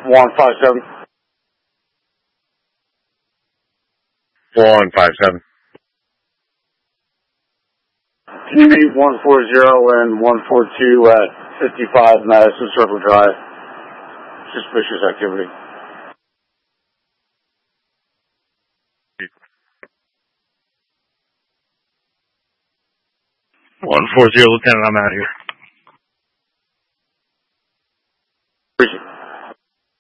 157. 157. Team 140 and 142 at 55 Madison Circle Drive. Suspicious activity. 140, Lieutenant, I'm out here.